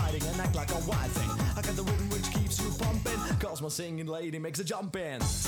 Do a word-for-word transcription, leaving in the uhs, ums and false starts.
hiding and act like a wild thing. I got the rhythm which keeps you pumping, cause my singing lady makes a jump in.